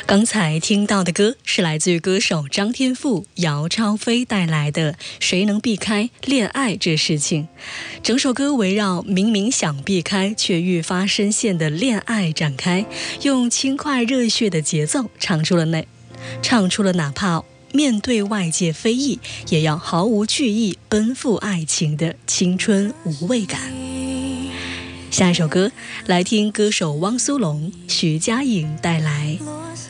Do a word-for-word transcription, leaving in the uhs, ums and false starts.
刚才听到的歌是来自于歌手张天赋、姚超菲带来的《谁能避开恋爱这事情》。整首歌围绕明明想避开却愈发深陷的恋爱展开，用轻快热血的节奏唱出了那唱出了哪怕面对外界非议也要毫无惧意奔赴爱情的青春无畏感。下一首歌来听歌手汪苏泷、徐佳莹带来